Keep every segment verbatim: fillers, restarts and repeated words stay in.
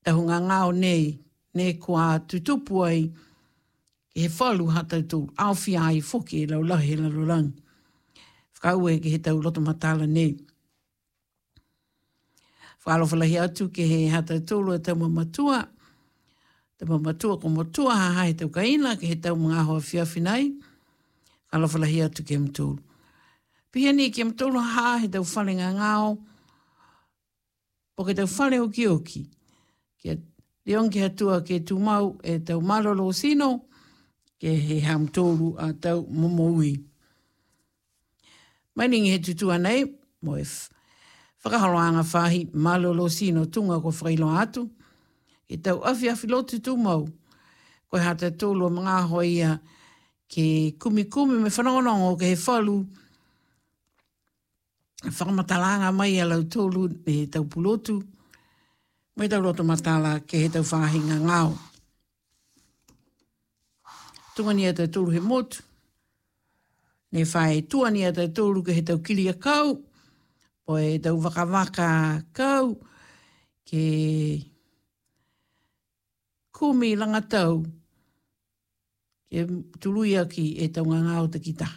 tahunga ngāo nei, ne kua tutupu ai, ke he whalu hata tū, au fia ai whoki e lau lahi e lau lang. Whakau e ke he tau loto matala nei. Whalawhalahi atu ke he hata tūlu e tau mamatua, tau mamatua ko motua ha hai tau kaina, ke he tau mga hoa whiawhi nei, whalawhalahi atu ke mtūlu. Pihani ke mtūlu ha he tau whalenga ngāo, po ke tau whale oki oki, ke leon ke hatua ke tūmau e tau malolo sino, ke he hamtōru a tau momoui. Mainingi he tutua nei, mo e whakahaloanga whahi malolo sino tunga ko whailo atu, e tau awhi awhi lotu tūmau, ko hata tōlu o mga hoia ke kumi kumi me whanongonongo ke he whalu, whakamatalanga mai a lau tōlu e tau pulotu, mai tau roto matala ke he tau whahinga ngāo. Tungani a tau tōru he motu. Ne whae tuani a tau tōru ke he tau kiri a kau. Po e tau waka waka kau. Ke kumi langa tau. Ke tuluia ki e tau ngangao te kita.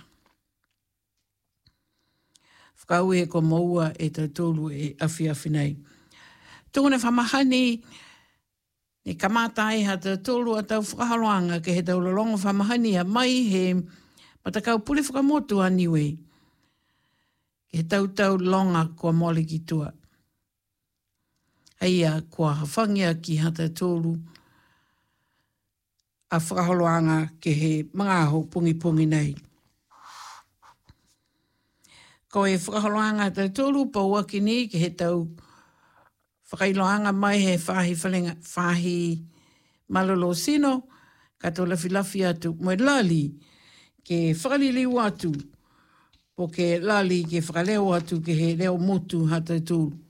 Whakau e ko maua e tau tōru e awhi awhi nei. Tungane whamahani. Ne kamata e hata tōru a tau whakahaloanga ke he tau lolongo whamahani a mai he matakau pule whakamotu aniwe. Ke he tau tau longa kua mole ki tua. Aia kua hawhangia ki hata tōru a whakahaloanga ke he mga aho pungi pungi nei. Ko e whakahaloanga tau tōru paua ki ni ke he tau whakailoanga mai he whahi whalenga, whahi malolo sino, kato lafi lafi atu, moe lali, ke whakaliliu atu, po ke lali ke whakaleo atu ke he leo motu hata tūru.